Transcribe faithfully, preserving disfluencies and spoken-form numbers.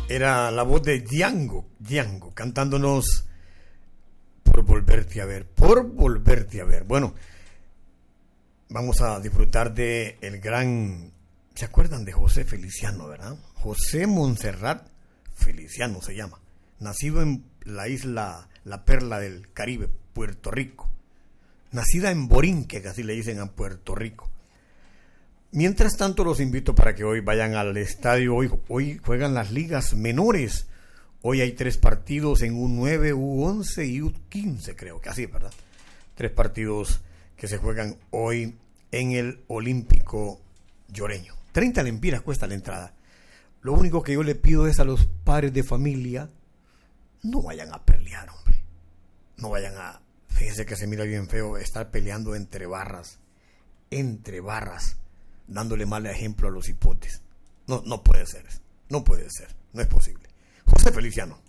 Era la voz de Django, Django, cantándonos Por volverte a ver, por volverte a ver. Bueno, vamos a disfrutar de el gran, ¿se acuerdan de José Feliciano, verdad? José Montserrat Feliciano se llama, nacido en la isla, la perla del Caribe, Puerto Rico, nacida en Borinque, que así le dicen a Puerto Rico. Mientras tanto, los invito para que hoy vayan al estadio. Hoy, hoy juegan las ligas menores. Hoy hay tres partidos en U nueve, U once y U quince, creo que así, ¿verdad? Tres partidos que se juegan hoy en el Olímpico Lloreño. treinta lempiras cuesta la entrada. Lo único que yo le pido es a los padres de familia, no vayan a pelear, hombre. No vayan a... Fíjense que se mira bien feo estar peleando entre barras. Entre barras. Dándole mal ejemplo a los hipotes. No, no puede ser. No puede ser. No es posible. José Feliciano.